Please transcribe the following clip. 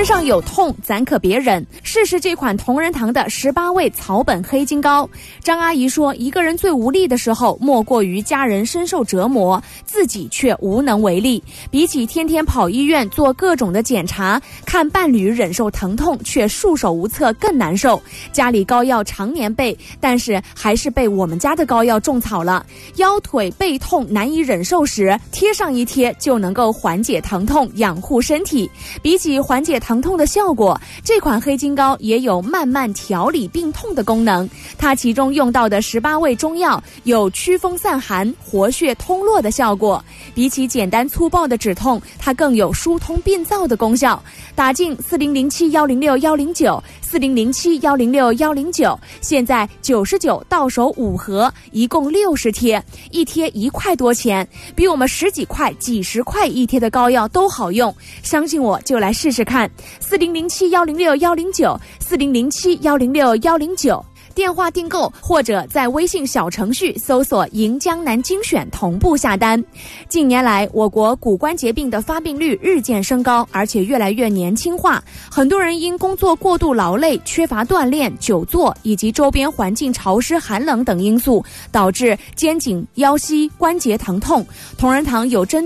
上有痛，咱可别忍。试试这款同仁堂的18味草本黑金膏。张阿姨说，一个人最无力的时候，莫过于家人深受折磨，自己却无能为力。比起天天跑医院做各种的检查，看伴侣忍受疼痛却束手无策更难受。家里膏药常年备，但是还是被我们家的膏药种草了。腰腿背痛难以忍受时，贴上一贴就能够缓解疼痛，养护身体。比起缓解疼痛的效果，这款黑金膏也有慢慢调理病痛的功能。它其中用到的18味中药有驱风散寒、活血通络的效果。比起简单粗暴的止痛，它更有疏通病灶的功效。打进4007106109 4007106109，现在99到手5盒，一共60贴，一贴1块多钱，比我们10几块、几十块一贴的膏药都好用。相信我，就来试试看。4007106109 4007106109，电话订购或者在微信小程序搜索银江南精选同步下单。近年来，我国骨关节病的发病率日渐升高，而且越来越年轻化。很多人因工作过度劳累、缺乏锻炼、久坐以及周边环境潮湿寒冷等因素，导致肩颈、腰膝关节疼痛。同仁堂有针